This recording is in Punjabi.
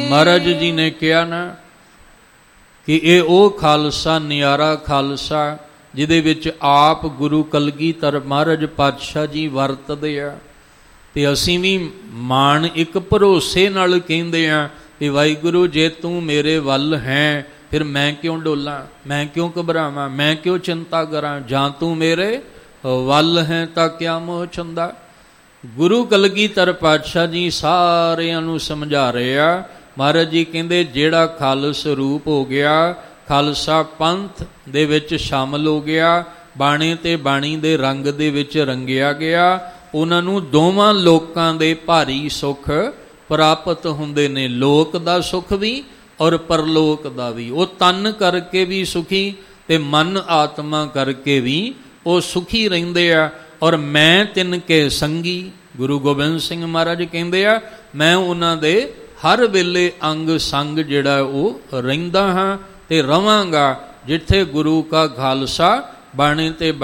ਮਹਾਰਾਜ ਜੀ ਨੇ ਕਿਹਾ ਨਾ ਕਿ ਇਹ ਉਹ ਖਾਲਸਾ, ਨਿਆਰਾ ਖਾਲਸਾ, ਜਿਹਦੇ ਵਿੱਚ ਆਪ ਗੁਰੂ ਕਲਗੀਧਰ ਮਹਾਰਾਜ ਪਾਤਸ਼ਾਹ ਜੀ ਵਰਤਦੇ ਆ। ਤੇ ਅਸੀਂ ਵੀ ਮਾਣ ਇੱਕ ਭਰੋਸੇ ਨਾਲ ਕਹਿੰਦੇ ਆ ਕਿ ਵਾਹਿਗੁਰੂ ਜੇ ਤੂੰ ਮੇਰੇ ਵੱਲ ਹੈ ਫਿਰ ਮੈਂ ਕਿਉਂ ਡੋਲਾਂ, ਮੈਂ ਕਿਉਂ ਘਬਰਾਵਾਂ, ਮੈਂ ਕਿਉਂ ਚਿੰਤਾ ਕਰਾਂ, ਜਾਂ ਤੂੰ ਮੇਰੇ ਵੱਲ ਹੈ ਤਾਂ ਕਿਆ ਮੋਹ ਚੰਦਾ। ਗੁਰੂ ਕਲਗੀਧਰ ਪਾਤਸ਼ਾਹ ਜੀ ਸਾਰਿਆਂ ਨੂੰ ਸਮਝਾ ਰਹੇ ਆ। ਮਹਾਰਾਜ ਜੀ ਕਹਿੰਦੇ ਜਿਹੜਾ ਖਾਲਸ ਰੂਪ ਹੋ ਗਿਆ, ਖਾਲਸਾ ਪੰਥ ਦੇ ਵਿੱਚ ਸ਼ਾਮਲ ਹੋ ਗਿਆ, ਬਾਣੇ ਤੇ ਬਾਣੀ ਦੇ ਰੰਗ ਦੇ ਵਿੱਚ ਰੰਗਿਆ ਗਿਆ, ਉਹਨਾਂ ਨੂੰ ਦੋਵਾਂ ਲੋਕਾਂ ਦੇ ਭਾਰੀ ਸੁੱਖ ਪ੍ਰਾਪਤ ਹੁੰਦੇ ਨੇ, ਲੋਕ ਦਾ ਸੁੱਖ ਵੀ ਔਰ ਪਰਲੋਕ ਦਾ ਵੀ। ਉਹ ਤਨ ਕਰਕੇ ਵੀ ਸੁਖੀ ਤੇ ਮਨ ਆਤਮਾ ਕਰਕੇ ਵੀ ਉਹ ਸੁਖੀ ਰਹਿੰਦੇ ਆ। ਔਰ ਮੈਂ ਤਿੰਨ ਕੇ ਸੰਗੀ, ਗੁਰੂ ਗੋਬਿੰਦ ਸਿੰਘ ਮਹਾਰਾਜ ਕਹਿੰਦੇ ਆ ਮੈਂ ਉਹਨਾਂ ਦੇ ਹਰ ਵੇਲੇ ਅੰਗ ਸੰਗ ਜਿਹੜਾ ਉਹ ਰਹਿੰਦਾ ਹਾਂ ਤੇ ਰਵਾਂਗਾ। ਜਿੱਥੇ ਗੁਰੂ ਕਾ ਖਾਲਸਾ ਬਾਣੇ ਤੇ